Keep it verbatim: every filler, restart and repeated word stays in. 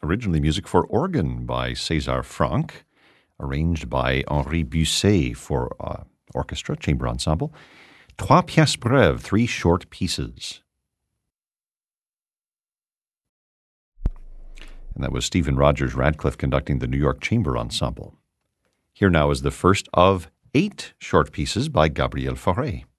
originally music for organ by César Franck, arranged by Henri Busset for uh, orchestra, chamber ensemble. Trois pièces brèves, three short pieces. And that was Stephen Rogers Radcliffe conducting the New York Chamber Ensemble. Here now is the first of eight short pieces by Gabriel Fauré.